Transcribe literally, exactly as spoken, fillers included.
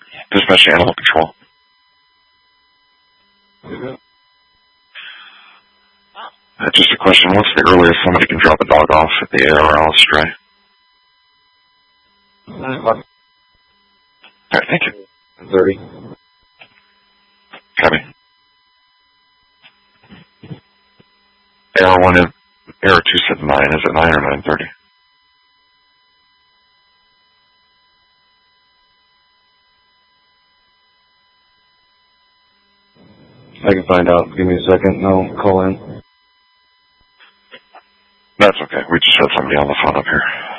Dispatch to Animal Control. Mm-hmm. Uh, just a question, what's the earliest somebody can drop a dog off at the A R L stray? nine o'clock. Alright, thank you. thirty. Copy. A R one, A R two said nine, is it nine or nine thirty? I can find out. Give me a second. No, call in. That's okay, we just had somebody on the phone up here.